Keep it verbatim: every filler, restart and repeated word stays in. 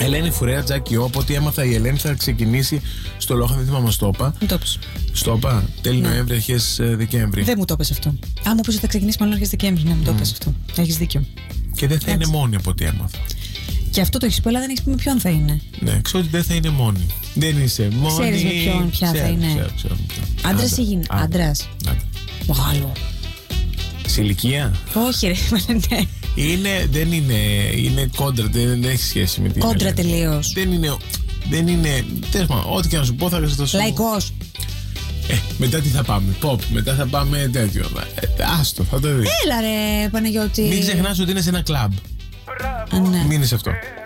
Ελένη Φουρέα, Τζάκι, όποτε έμαθα η Ελένη θα ξεκινήσει στο Λόχα, δεν θυμάμαι, στο ΟΠΑ. Μου το πες. Στο ΟΠΑ, τέλη Ναι. Νοέμβρη, αρχές Δεκέμβρη. Δεν μου το πες αυτό. Α, μου πες ότι θα ξεκινήσει μάλλον αρχές Δεκέμβρη. Ναι, μου το Mm. πες αυτό. Έχεις δίκιο. Και δεν θα Έτσι. είναι μόνη από ό,τι έμαθα. Και αυτό το έχεις πει, αλλά δεν έχεις πει με ποιον θα είναι. Ναι, ξέρω ότι δεν θα είναι μόνη. Δεν είσαι μόνη. Ξέρεις με ποιον πια θα Ξέρω, είναι. ξέρω, ξέρω με ποιον. Άντρας ή γυναίκα. Άντρας. Μεγάλο. Σε ηλικία. Όχι, ρε, ναι. Είναι, δεν είναι, είναι κόντρα, δεν, δεν έχει σχέση με την. Κόντρα Ελένη. τελείως. Δεν είναι, δεν είναι, τέλος πάντων, ό,τι και να σου πω θα το σου. Λαϊκός. Ε, μετά τι θα πάμε, pop, μετά θα πάμε τέτοιο. Ε, άστο, θα το δεις. Έλα ρε, Παναγιώτη. Μην ξεχνάς ότι είναι σε ένα κλαμπ. Α, ναι. Μείνε σε αυτό.